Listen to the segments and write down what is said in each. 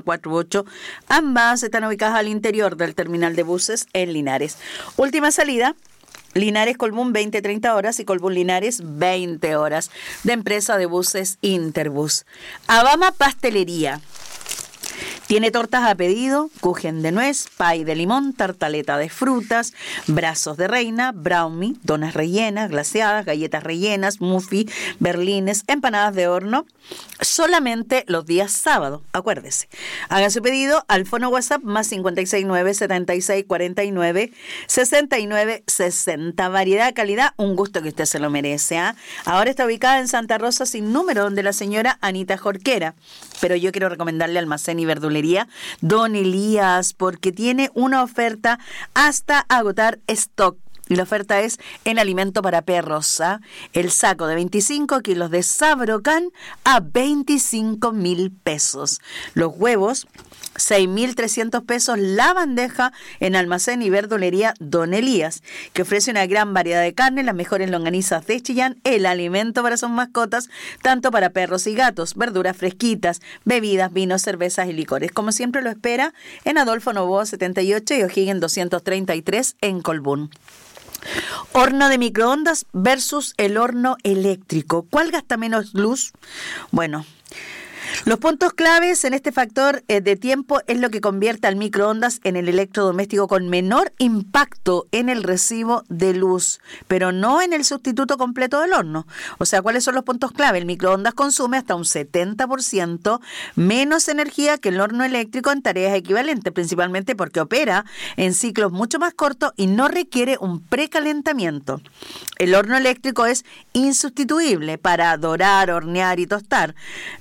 448. Ambas están ubicadas al interior del terminal de buses en Linares. Última salida, Linares-Colbún 20-30 horas y Colbún-Linares 20 horas, de empresa de buses Interbus. Abama Pastelería. Tiene tortas a pedido, kuchen de nuez, pay de limón, tartaleta de frutas, brazos de reina, brownie, donas rellenas, glaseadas, galletas rellenas, muffin, berlines, empanadas de horno, solamente los días sábados, acuérdese. Haga su pedido al fono WhatsApp más 569-7649-6960. Variedad, calidad, un gusto que usted se lo merece. Ahora está ubicada en Santa Rosa sin número, donde la señora Anita Jorquera. Pero yo quiero recomendarle Almacén y Verdulería Don Elías, porque tiene una oferta hasta agotar stock. Y la oferta es en alimento para perros. El saco de 25 kilos de Sabrocán a 25.000 pesos. Los huevos, 6.300 pesos la bandeja en Almacén y Verdulería Don Elías, que ofrece una gran variedad de carne, las mejores longanizas de Chillán, el alimento para sus mascotas, tanto para perros y gatos, verduras fresquitas, bebidas, vinos, cervezas y licores. Como siempre lo espera en Adolfo Noboa 78 y O'Higgins 233 en Colbún. Horno de microondas versus el horno eléctrico. ¿Cuál gasta menos luz? Bueno, los puntos claves en este factor de tiempo es lo que convierte al microondas en el electrodoméstico con menor impacto en el recibo de luz, pero no en el sustituto completo del horno. O sea, ¿cuáles son los puntos clave? El microondas consume hasta un 70% menos energía que el horno eléctrico en tareas equivalentes, principalmente porque opera en ciclos mucho más cortos y no requiere un precalentamiento. El horno eléctrico es insustituible para dorar, hornear y tostar,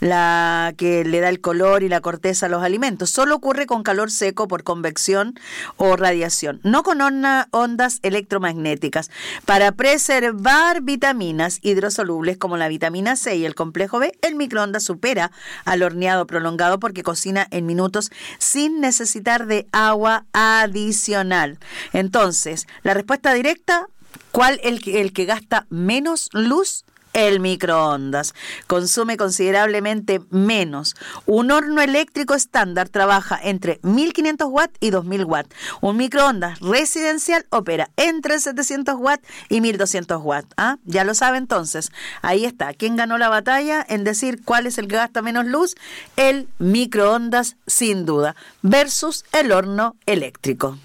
que le da el color y la corteza a los alimentos. Solo ocurre con calor seco por convección o radiación, no con ondas electromagnéticas. Para preservar vitaminas hidrosolubles como la vitamina C y el complejo B, el microondas supera al horneado prolongado porque cocina en minutos sin necesitar de agua adicional. Entonces, la respuesta directa, ¿cuál el que gasta menos luz? El microondas. Consume considerablemente menos. Un horno eléctrico estándar trabaja entre 1.500 watts y 2.000 watts. Un microondas residencial opera entre 700 watts y 1.200 watts. Ya lo sabe entonces. Ahí está. ¿Quién ganó la batalla en decir cuál es el que gasta menos luz? El microondas, sin duda, versus el horno eléctrico.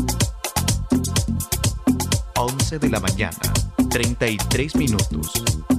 11 de la mañana, 33 minutos.